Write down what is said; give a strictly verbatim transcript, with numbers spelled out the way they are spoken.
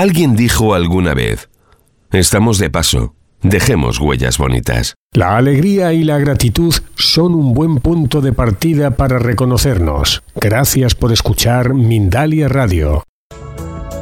Alguien dijo alguna vez: estamos de paso, dejemos huellas bonitas. La alegría y la gratitud son un buen punto de partida para reconocernos. Gracias por escuchar Mindalia Radio.